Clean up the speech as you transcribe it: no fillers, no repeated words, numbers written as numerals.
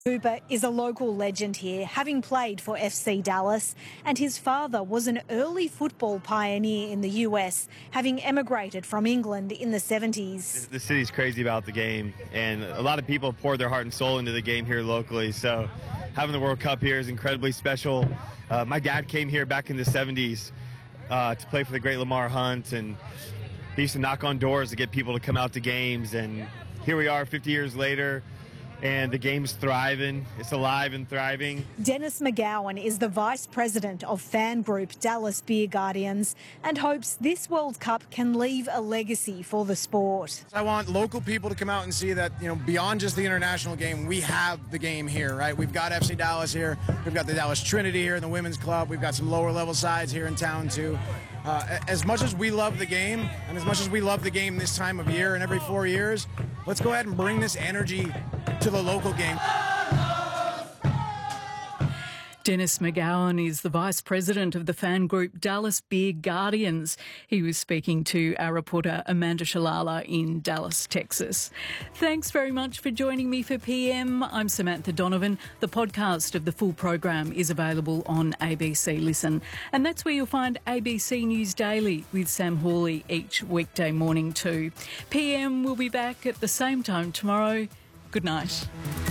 Cooper is a local legend here, having played for FC Dallas, and his father was an early football pioneer in the US, having emigrated from England in the 70s. The city's crazy about the game, and a lot of people poured their heart and soul into the game here locally, so having the World Cup here is incredibly special. My dad came here back in the 70s to play for the great Lamar Hunt, and he used to knock on doors to get people to come out to games, and here we are 50 years later. And the game's thriving. It's alive and thriving. Dennis McGowan is the Vice President of fan group Dallas Beer Guardians and hopes this World Cup can leave a legacy for the sport. I want local people to come out and see that, beyond just the international game, we have the game here, right? We've got FC Dallas here. We've got the Dallas Trinity here in the women's club. We've got some lower level sides here in town too. As much as we love the game, and as much as we love the game this time of year and every 4 years, let's go ahead and bring this energy to the local game. Dennis McGowan is the Vice President of the fan group Dallas Beer Guardians. He was speaking to our reporter Amanda Shalala in Dallas, Texas. Thanks very much for joining me for PM. I'm Samantha Donovan. The podcast of the full program is available on ABC Listen. And that's where you'll find ABC News Daily with Sam Hawley each weekday morning too. PM will be back at the same time tomorrow. Good night.